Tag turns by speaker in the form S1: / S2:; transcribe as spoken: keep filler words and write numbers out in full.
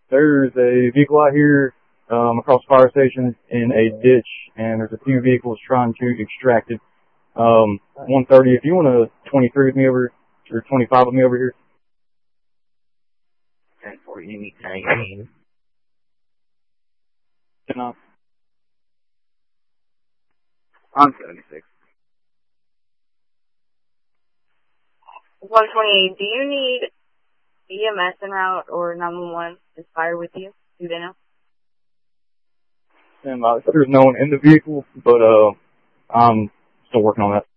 S1: There's a vehicle out here um, across the fire station in a ditch, and there's a few vehicles trying to extract it. Um, one thirty, if you want to twenty-three with me over, or twenty-five with me over here.
S2: ten forty, nineteen.
S1: No.
S2: On seventy-six.
S3: one twenty-eight, do you need E M S en route or nine one one is fire with you? Do they know?
S1: And uh, there's no one in the vehicle, but uh, I'm still working on that.